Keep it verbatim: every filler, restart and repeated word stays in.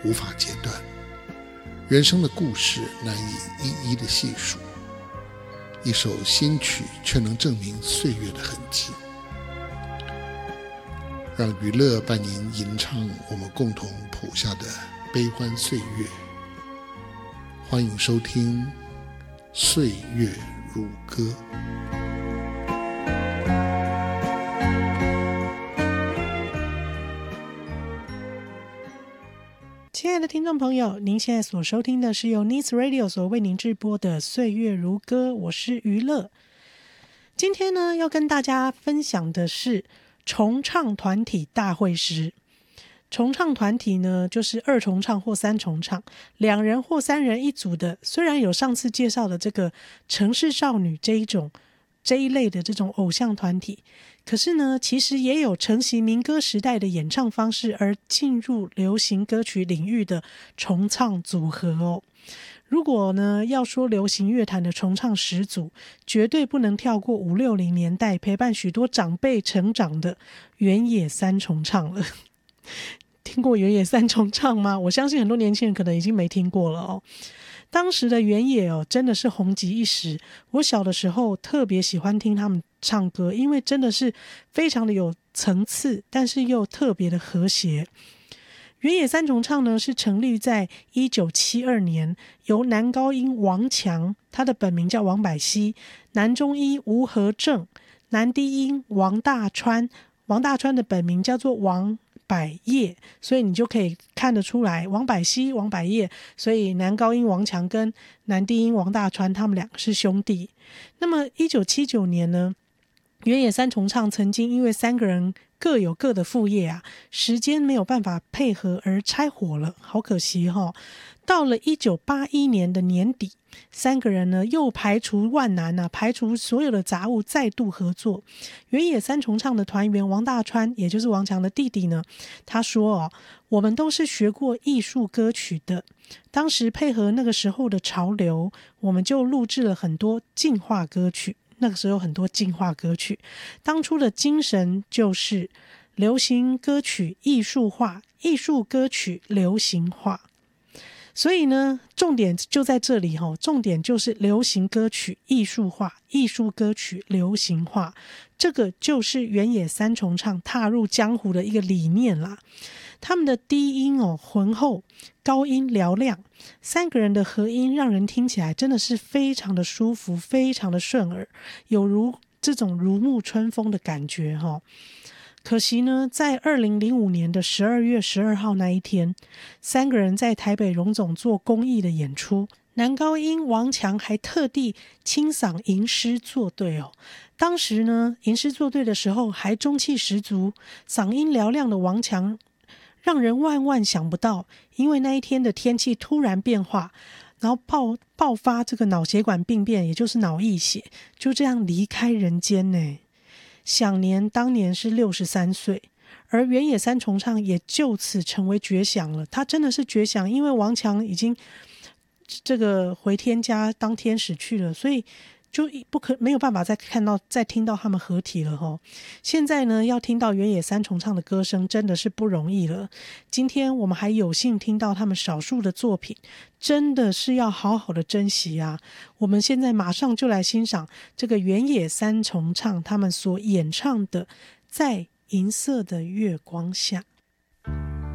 无法截断，人生的故事难以一一的细数，一首新曲却能证明岁月的痕迹。让娱乐伴您吟唱我们共同谱下的悲欢岁月。欢迎收听《岁月如歌》。 亲爱的听众朋友，您现在所收听的是由 Needs Radio 所为您制播的《岁月如歌》，我是娱乐。今天呢，要跟大家分享的是重唱团体大会师。重唱团体呢，就是二重唱或三重唱，两人或三人一组的。虽然有上次介绍的这个城市少女这一种这一类的这种偶像团体，可是呢，其实也有承袭民歌时代的演唱方式而进入流行歌曲领域的重唱组合哦。如果呢要说流行乐坛的重唱始祖，绝对不能跳过五六零年代陪伴许多长辈成长的原野三重唱了。听过原野三重唱吗？我相信很多年轻人可能已经没听过了哦。当时的原野哦，真的是红极一时。我小的时候特别喜欢听他们唱歌，因为真的是非常的有层次，但是又特别的和谐。原野三重唱呢，是成立在一九七二年，由男高音王强，他的本名叫王百熙，男中音吴和正，男低音王大川，王大川的本名叫做王百叶，所以你就可以看得出来，王百熙、王百叶，所以男高音王强跟男低音王大川，他们两个是兄弟。那么一九七九年呢，原野三重唱曾经因为三个人各有各的副业啊，时间没有办法配合而拆伙了，好可惜哈、哦。到了一九八一年的年底，三个人呢又排除万难啊，排除所有的杂物，再度合作。原野三重唱的团员王大川，也就是王强的弟弟呢，他说哦，我们都是学过艺术歌曲的，当时配合那个时候的潮流，我们就录制了很多进化歌曲。那个时候有很多进化歌曲，当初的精神就是流行歌曲艺术化，艺术歌曲流行化。所以呢，重点就在这里哈，重点就是流行歌曲艺术化，艺术歌曲流行化，这个就是原野三重唱踏入江湖的一个理念啦。他们的低音哦浑厚，高音嘹亮，三个人的合音让人听起来真的是非常的舒服，非常的顺耳，有如这种如沐春风的感觉哈、哦。可惜呢，在二零零五年的十二月十二号那一天，三个人在台北荣总做公益的演出，男高音王强还特地清嗓吟诗作对哦。当时呢，吟诗作对的时候还中气十足，嗓音嘹亮的王强让人万万想不到，因为那一天的天气突然变化，然后 爆, 爆发这个脑血管病变，也就是脑溢血，就这样离开人间呢。享年当年是六十三岁，而原野三重唱也就此成为绝响了。他真的是绝响，因为王强已经这个回天家当天使去了，所以就不可没有办法再看到再听到他们合体了齁。现在呢，要听到原野三重唱的歌声真的是不容易了。今天我们还有幸听到他们少数的作品，真的是要好好的珍惜啊。我们现在马上就来欣赏这个原野三重唱他们所演唱的《在银色的月光下》。